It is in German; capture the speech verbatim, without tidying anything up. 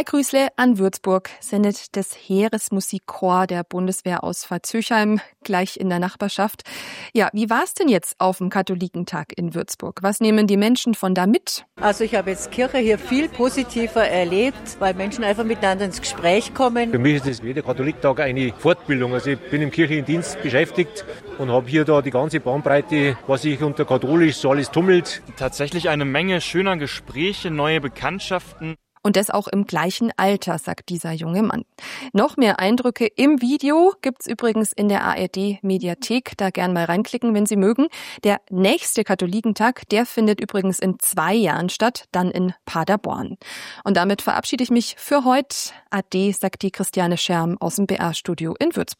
Grüßle an Würzburg sendet das Heeresmusikchor der Bundeswehr aus Pfalzhöchheim gleich in der Nachbarschaft. Ja, wie war's denn jetzt auf dem Katholikentag in Würzburg? Was nehmen die Menschen von da mit? Also ich habe jetzt Kirche hier viel positiver erlebt, weil Menschen einfach miteinander ins Gespräch kommen. Für mich ist das jeder Katholiktag eine Fortbildung. Also ich bin im kirchlichen Dienst beschäftigt und habe hier da die ganze Bandbreite, was sich unter katholisch so alles tummelt. Tatsächlich eine Menge schöner Gespräche, neue Bekanntschaften. Und das auch im gleichen Alter, sagt dieser junge Mann. Noch mehr Eindrücke im Video gibt's übrigens in der A R D-Mediathek. Da gern mal reinklicken, wenn Sie mögen. Der nächste Katholikentag, der findet übrigens in zwei Jahren statt, dann in Paderborn. Und damit verabschiede ich mich für heute. Ade, sagt die Christiane Scherm aus dem B R-Studio in Würzburg.